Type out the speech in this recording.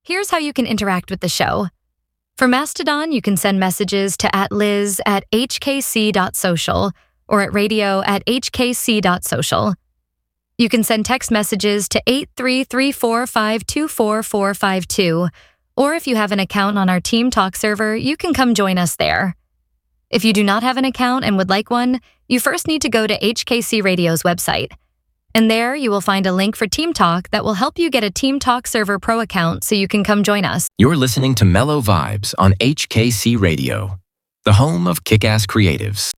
Here's how you can interact with the show. For Mastodon, you can send messages to @liz@hkc.social or at radio@hkc.social. You can send text messages to 83345244452, or if you have an account on our Team Talk server, you can come join us there. If you do not have an account and would like one, you first need to go to HKC Radio's website. And there you will find a link for Team Talk that will help you get a Team Talk Server Pro account so you can come join us. You're listening to Mellow Vibes on HKC Radio, the home of kick-ass creatives.